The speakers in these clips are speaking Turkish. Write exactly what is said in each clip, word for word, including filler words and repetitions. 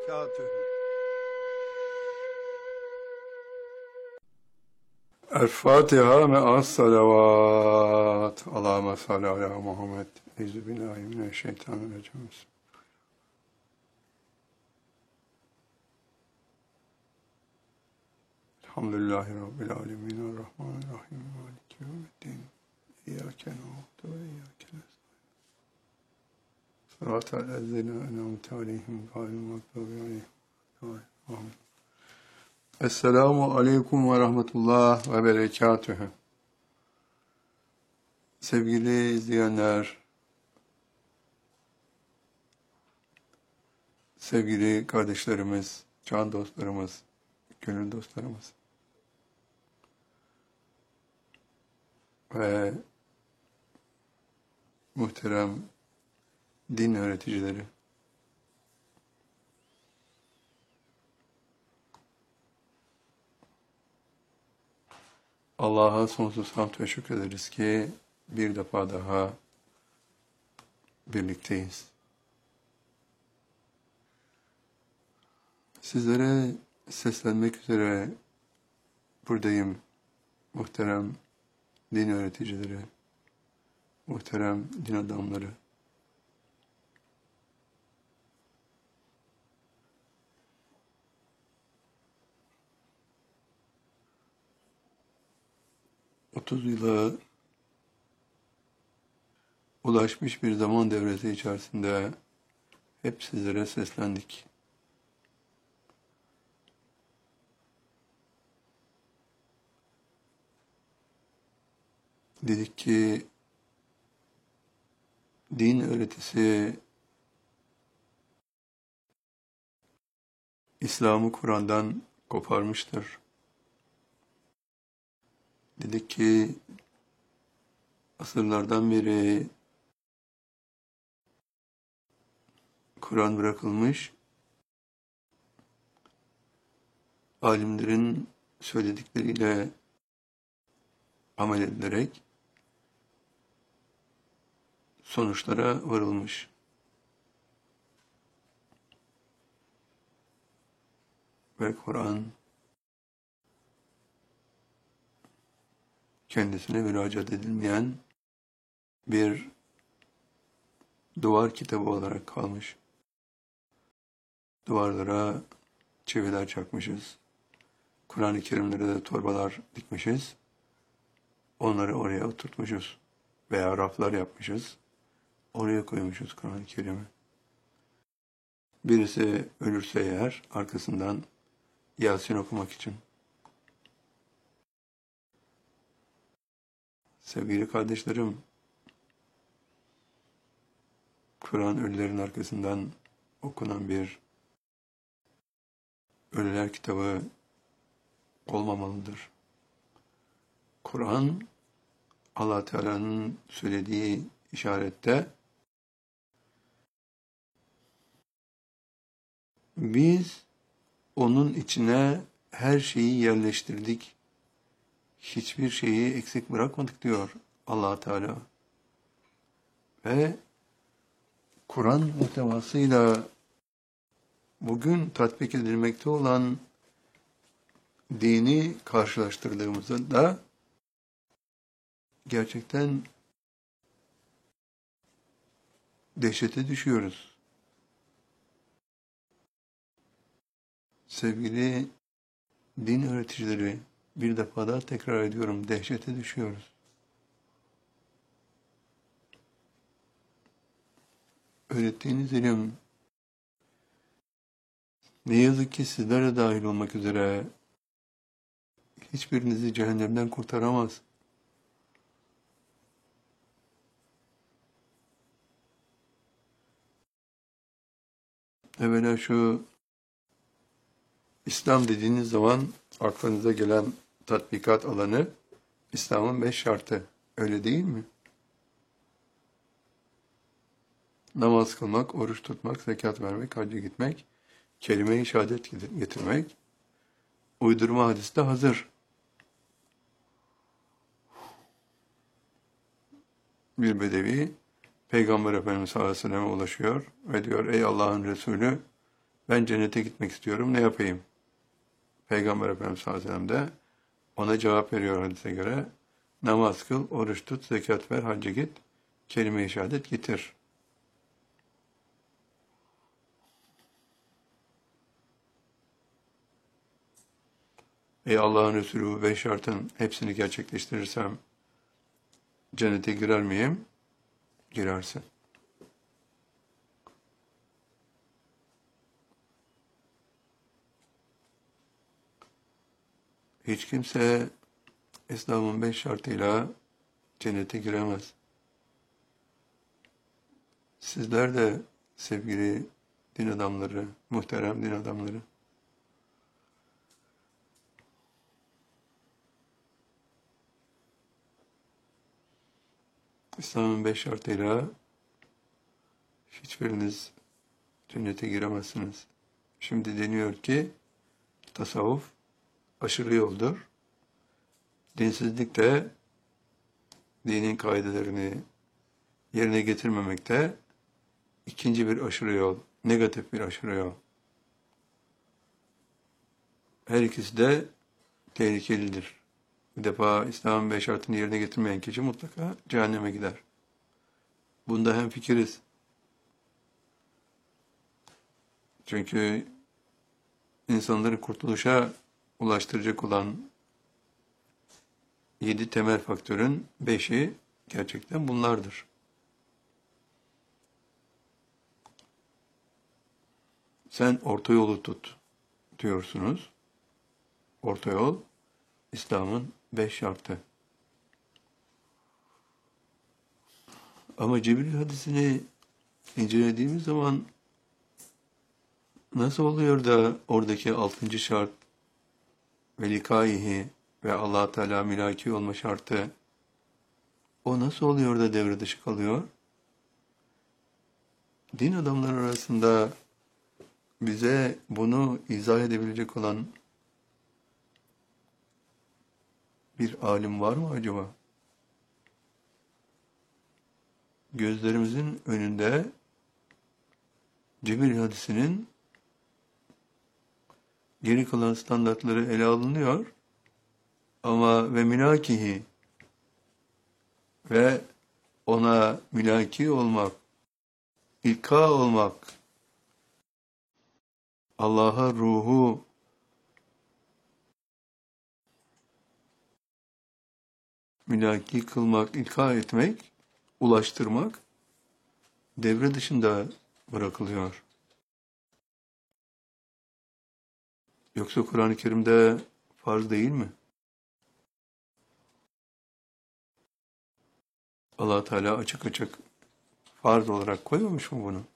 وبركاته. الفاتحة مع الصلوات. اللهم صل على محمد. أعوذ بالله من الشيطان الرجيم. الحمد لله رب العالمين الرحمن الرحيم مالك يوم الدين إياك نعبد وإياك نستعين صراط الذين أنعمت عليهم غير المغضوب عليهم ولا الضالين. Esselamu Aleyküm ve Rahmetullah ve Berekatühü. Sevgili izleyenler, sevgili kardeşlerimiz, can dostlarımız, gönül dostlarımız ve muhterem din öğreticileri, Allah'a sonsuz hamd ve şükrederiz ki bir defa daha birlikteyiz. Sizlere seslenmek üzere buradayım, muhterem din öğreticileri, muhterem din adamları. otuz yıla ulaşmış bir zaman devresi içerisinde hep sizlere seslendik. Dedik ki din öğretisi İslam'ı Kur'an'dan koparmıştır. Dedik ki asırlardan beri Kur'an bırakılmış, alimlerin söyledikleriyle amel edilerek sonuçlara varılmış. Ve Kur'an kendisine müracaat edilmeyen bir duvar kitabı olarak kalmış. Duvarlara çiviler çakmışız. Kur'an-ı Kerimlere de torbalar dikmişiz. Onları oraya oturtmuşuz. Veya raflar yapmışız. Oraya koymuşuz Kur'an-ı Kerim'i. Birisi ölürse eğer arkasından Yasin okumak için. Sevgili kardeşlerim, Kur'an ölülerin arkasından okunan bir ölüler kitabı olmamalıdır. Kur'an, Allah Teala'nın söylediği işarette biz onun içine her şeyi yerleştirdik. Hiçbir şeyi eksik bırakmadık diyor Allah Teala. Ve Kur'an muhtevasıyla bugün tatbik edilmekte olan dini karşılaştırdığımızda da gerçekten dehşete düşüyoruz. Sevgili din öğreticileri, bir defa daha tekrar ediyorum, dehşete düşüyoruz. Öğrettiğiniz ilim ne yazık ki sizlere dahil olmak üzere hiçbirinizi cehennemden kurtaramaz. Evvela şu İslam dediğiniz zaman aklınıza gelen tatbikat alanı İslam'ın beş şartı. Öyle değil mi? Namaz kılmak, oruç tutmak, zekat vermek, hacca gitmek, kelime-i şehadet getirmek, uydurma hadiste hazır. Bir bedevi Peygamber Efendimiz sallallahu aleyhi ve sellem'e ulaşıyor ve diyor ey Allah'ın Resulü Ben cennete gitmek istiyorum, ne yapayım? Peygamber Efendimiz sallallahu aleyhi ve sellem de ona cevap veriyor hadise göre. Namaz kıl, oruç tut, zekat ver, hacca git, kelime-i şehadet getir. Ey Allah'ın Resulü, bu beş şartın hepsini gerçekleştirirsem cennete girer miyim? Girersin. Hiç kimse İslam'ın beş şartıyla cennete giremez. Sizler de sevgili din adamları, muhterem din adamları, İslam'ın beş şartıyla hiçbiriniz cennete giremezsiniz. Şimdi deniyor ki tasavvuf aşırı yoldur. Dinsizlik de dinin kaidelerini yerine getirmemekte ikinci bir aşırı yol, negatif bir aşırı yol. Her ikisi de tehlikelidir. Bir defa İslam'ın beş şartını yerine getirmeyen kişi mutlaka cehenneme gider. Bunda hemfikiriz. Çünkü insanları kurtuluşa ulaştıracak olan yedi temel faktörün beşi gerçekten bunlardır. Sen orta yolu tut diyorsunuz. Orta yol İslam'ın beş şartı. Ama Cibril hadisini incelediğimiz zaman nasıl oluyor da oradaki altıncı şart ve likaihi ve Allah Teala milaki olma şartı o nasıl oluyor da devre dışı kalıyor? Din adamları arasında bize bunu izah edebilecek olan bir alim var mı acaba? Gözlerimizin önünde Cibril hadisinin geri kalan standartları ele alınıyor ama ve mülakihi ve ona mülaki olmak, ilka olmak, Allah'a ruhu mülaki kılmak, ilka etmek, ulaştırmak devre dışında bırakılıyor. Yoksa Kur'an-ı Kerim'de farz değil mi? Allah Teala açık açık farz olarak koymamış mı bunu?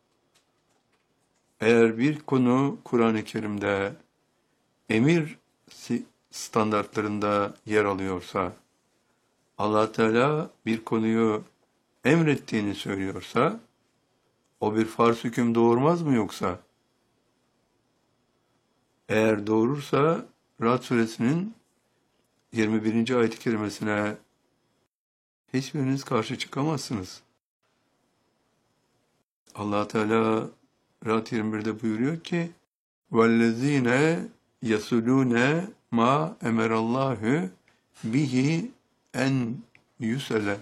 Eğer bir konu Kur'an-ı Kerim'de emir standartlarında yer alıyorsa, Allah Teala bir konuyu emrettiğini söylüyorsa, o bir farz hüküm doğurmaz mı yoksa? Eğer doğurursa, Ra'd suresinin yirmi birinci ayet-i kerimesine hiçbiriniz karşı çıkamazsınız. Allah Teala Ra'd yirmi birde buyuruyor ki وَالَّذ۪ينَ يَسُلُونَ مَا اَمَرَ اللّٰهُ bihi en yüsele.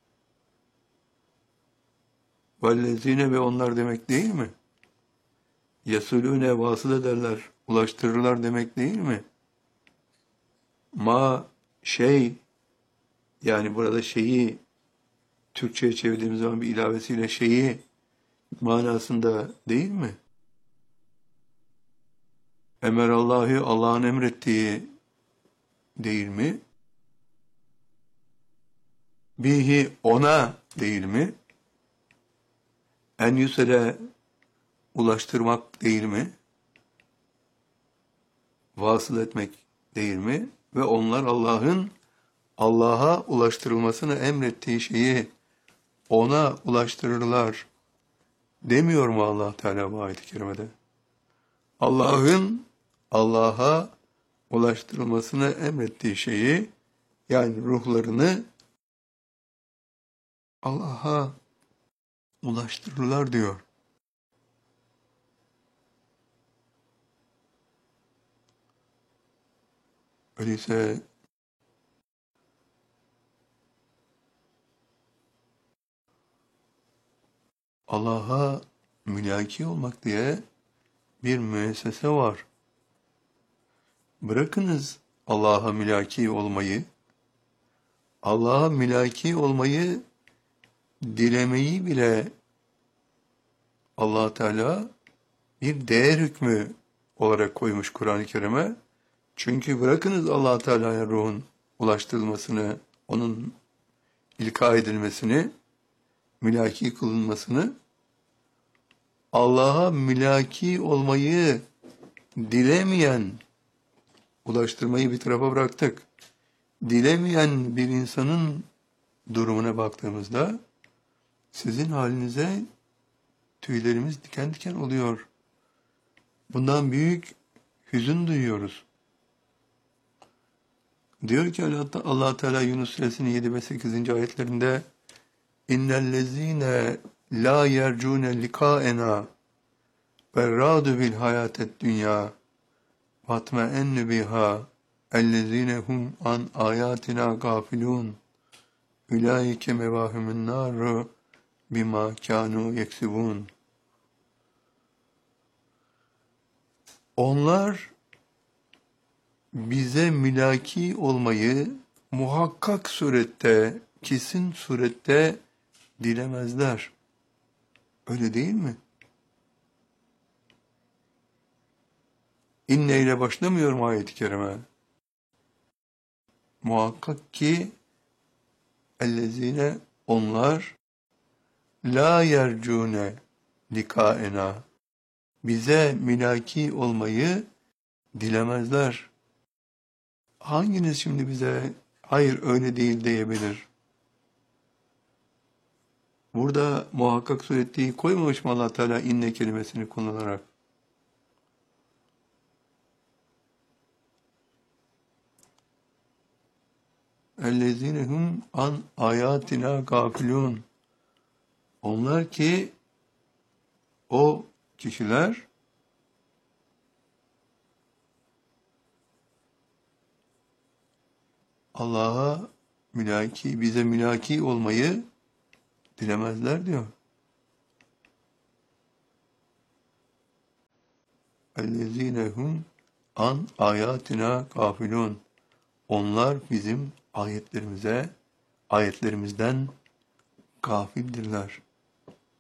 وَالَّذ۪ينَ ve onlar demek değil mi? Yasulune vasıl ederler, ulaştırırlar demek değil mi? Ma şey, yani burada şeyi Türkçe'ye çevirdiğimiz zaman bir ilavesiyle şeyi manasında değil mi? Emerallahu, Allah'ın emrettiği değil mi? Bihi, ona değil mi? En yüsele ulaştırmak değil mi? Vasıl etmek değil mi? Ve onlar Allah'ın Allah'a ulaştırılmasını emrettiği şeyi ona ulaştırırlar demiyor mu Allah Teala bu ayet-i kerimede? Allah'ın Allah'a ulaştırılmasını emrettiği şeyi, yani ruhlarını Allah'a ulaştırırlar diyor. Öyleyse Allah'a mülaki olmak diye bir müessese var. Bırakınız Allah'a mülaki olmayı, Allah'a mülaki olmayı dilemeyi bile Allah Teala bir değer hükmü olarak koymuş Kur'an-ı Kerim'e. Çünkü bırakınız Allah Teala'ya ruhun ulaştırılmasını, onun ilka edilmesini, mülaki kılınmasını, Allah'a mülaki olmayı dilemeyen, ulaştırmayı bir tarafa bıraktık. Dilemeyen bir insanın durumuna baktığımızda sizin halinize tüylerimiz diken diken oluyor. Bundan büyük hüzün duyuyoruz. Diyor ki Allah Teala Yunus Suresinin yedi ve sekizinci ayetlerinde İnnellezîne lâ yercûne likâenâ berrâdu bil hayâted dünyâ vatme'ennu bihâ ellezîne hum an âyâtinâ gâfilûn ulaike mevâhumun nâru bimâ kânû yeksibûn. Onlar bize mülaki olmayı muhakkak surette, kesin surette dilemezler. Öyle değil mi? İnne ile başlamıyor mu ayet-i kerime? Muhakkak ki ellezine onlar la yercune likaena bize mülaki olmayı dilemezler. Hanginiz şimdi bize hayır öyle değil diyebilir? Burada muhakkak suretliği koymamış mı Allah Teala inne kelimesini kullanarak? Ellezinehum an ayatina gafilun. Onlar ki o kişiler Allah'a mülaki, bize mülaki olmayı dilemezler diyor. Ellezinehum an ayatina gafilun. Onlar bizim ayetlerimize, ayetlerimizden gafildirler.